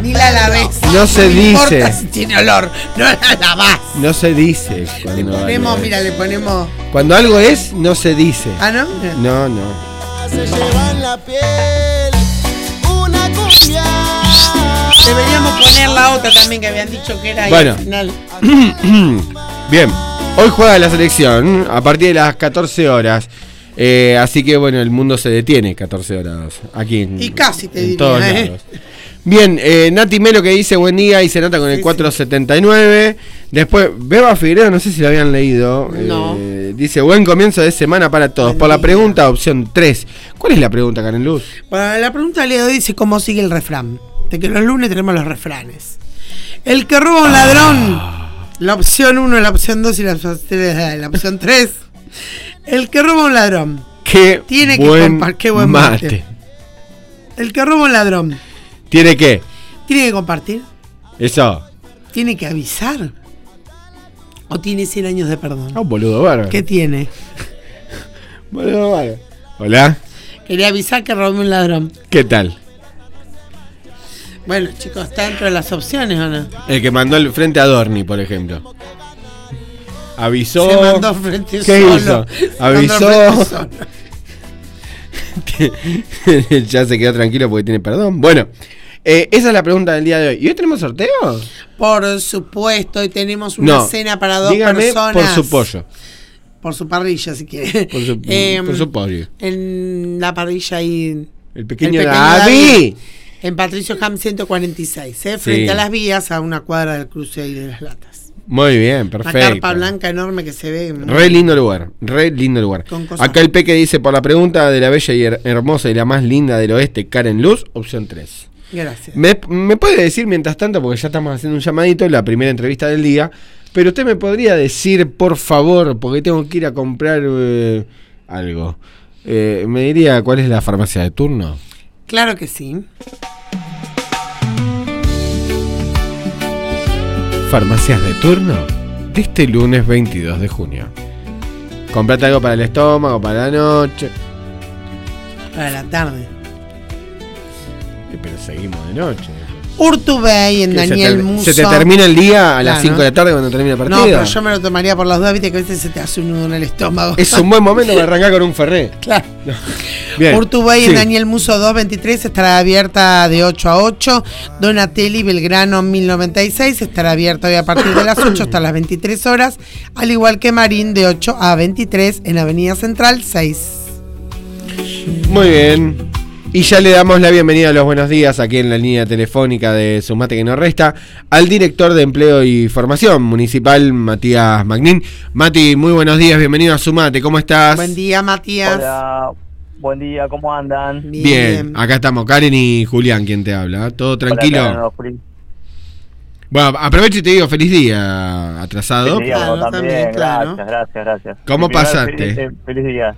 Ni la lavés. No se dice. importa si tiene olor, no la lavás. No se dice. Le ponemos, mira, le ponemos. Cuando algo es, no se dice. ¿Ah, no? No, no. Se lleva en la piel una cumbia. Deberíamos poner la otra también que habían dicho que era Bueno. al final. Bien, hoy juega la selección a partir de las 14 horas. Así que bueno, el mundo se detiene 14 horas aquí Y casi te en diría, todos lados. Bien, Nati Melo que dice buen día y se nota con el 479. Después, Beba Figueredo, no sé si lo habían leído. No. Dice buen comienzo de semana para todos. Buen Por la día. pregunta, opción 3. ¿Cuál es la pregunta, Karen Luz? Bueno, la pregunta del día de hoy dice cómo sigue el refrán. De que los lunes tenemos los refranes. El que roba a un ladrón. La opción 1, la opción 2 y la opción 3. El que roba a un ladrón. Qué Tiene que buen compartir. Qué buen mate. El que roba a un ladrón. ¿Tiene qué? Tiene que compartir. Eso. Tiene que avisar. O tiene 100 años de perdón. Ah, un boludo bárbaro. ¿Qué tiene? Boludo bárbaro. Hola. Quería avisar que robé un ladrón. ¿Qué tal? Bueno, chicos, ¿está dentro de las opciones o no? El que mandó el frente a Dorni, por ejemplo. Avisó. Se mandó frente ¿Qué solo. hizo? Se Avisó. mandó frente solo. Ya se quedó tranquilo porque tiene perdón. Bueno, esa es la pregunta del día de hoy. ¿Y hoy tenemos sorteo? Por supuesto, hoy tenemos una cena para dos dígame personas. por su pollo. Por su parrilla, si quiere. Por su pollo. En la parrilla ahí. El pequeño David. David. En Patricio Ham 146, frente a las vías, a una cuadra del cruce ahí de las latas. Muy bien, perfecto. Una carpa blanca enorme que se ve. Re lindo lugar, re lindo lugar. Acá el Peque dice, por la pregunta de la bella y hermosa y la más linda del oeste, Karen Luz, opción 3. Gracias. ¿Me puede decir, mientras tanto, porque ya estamos haciendo un llamadito, la primera entrevista del día, pero usted me podría decir, por favor, porque tengo que ir a comprar algo, ¿me diría cuál es la farmacia de turno? Claro que sí. Farmacias de turno de este lunes 22 de junio. Comprate algo para el estómago, para la noche. Para la tarde. Pero seguimos de noche. Urtubey en Daniel Muso. ¿Se te termina el día a las Claro. 5 de la tarde cuando termina el partido? No, pero yo me lo tomaría por las dudas, viste que a veces se te hace un nudo en el estómago. Es un buen momento para arrancar con un Ferré. Claro. No. Bien. Urtubey en Daniel Muso 223 estará abierta de 8 a 8. Donatelli Belgrano 1096 estará abierta hoy a partir de las 8 hasta las 23 horas. Al igual que Marín de 8 a 23 en Avenida Central 6. Muy bien. Y ya le damos la bienvenida a los buenos días aquí en la línea telefónica de Sumate que no resta al director de Empleo y Formación Municipal, Matías Magnín. Mati, muy buenos días, bienvenido a Sumate, ¿cómo estás? Buen día, Matías. Hola, buen día, ¿cómo andan? Bien, acá estamos, Karen y Julián, quien te habla, ¿todo tranquilo? Hola, Karen, bueno, aprovecho y te digo feliz día atrasado. feliz día, también, claro. gracias. ¿Cómo Primero, pasaste? Feliz día.